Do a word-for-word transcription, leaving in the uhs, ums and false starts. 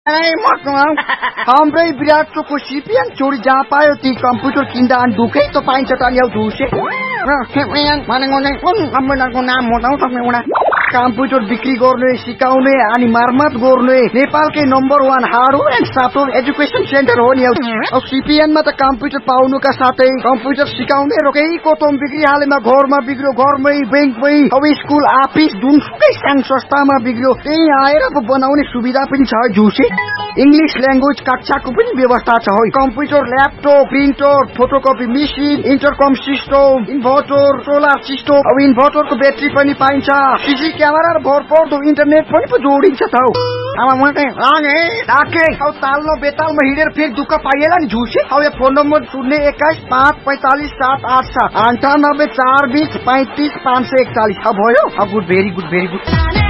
हाम्रै विराट चोकको सिपिएन चोरी जहाँ पायो ती कम्प्युटर किन्दा अनि ढुकै त पाइन्छ त ल्याउ झुसे नाम कम्प्युटर बिक्री गर्ने सिकाउने अनि मर्मत गर्ने नेपालकै number one hardware and software education centre हो नि। अब सिपिएनमा त कम्प्युटर पाउनुका साथै कम्प्युटर सिकाउने रोकै कोतम बिक्री हालेमा घरमा बिग्रियो घरमै बैंकमै अब स्कुल अफिस जुनसुकै सानो संस्थामा बिग्रियो त्यही आएर बनाउने सुविधा पनि छ झुसे। इंग्लिश ल्याङ्ग्वेज कक्षाको पनि व्यवस्था छ है। Computer laptop printer photocopy machine इन्टरकम system inverter solar system अब इन्भर्टरको ब्याट्री पनि पाइन्छ सीसी क्यामेरा र भरपर्दो इन्टरनेट पनि पो जोडिन्छ त हौ। तालमा बेतालमा हिँडेर फेरि दुःख पाइएला नि झुसे। अब फोन नम्बर शून्य एक्काइस पाँच पैंतालीस सात आठ सात अन्ठानब्बे चार बीस पैंतीस पाँच सय एकचालीस भयो। अब good very good very good.